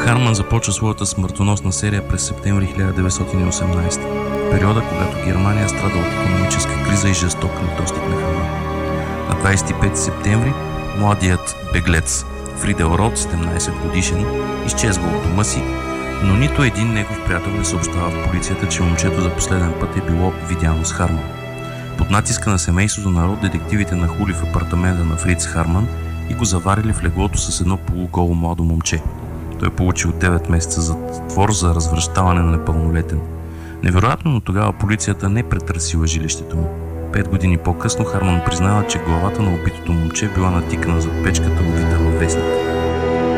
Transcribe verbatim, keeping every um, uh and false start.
Харман започва своята смъртоносна серия през септември хиляда деветстотин и осемнадесета, периода, когато Германия страда от икономическа криза и жесток недостиг на храна. На двадесет и пети септември младият беглец Фридел Рот, седемнадесет годишен, изчезва от дома си, но нито един негов приятел не съобщава в полицията, че момчето за последен път е било видяно с Харман. Под натиска на семейството на Рот, детективите нахули в апартамента на Фриц Харман и го заварили в леглото с едно полуголо младо момче. Той е получил девет месеца затвор за развращаване на непълнолетен. Невероятно, но тогава полицията не претърсила жилището му. Пет години по-късно Харман признава, че главата на убитото момче била натикана зад печката, увита във вестник.